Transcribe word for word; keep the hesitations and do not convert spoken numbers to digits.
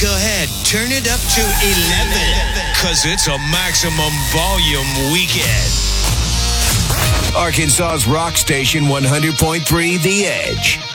Go ahead, turn it up to eleven, because it's a maximum volume weekend. Arkansas's rock station one hundred point three The Edge.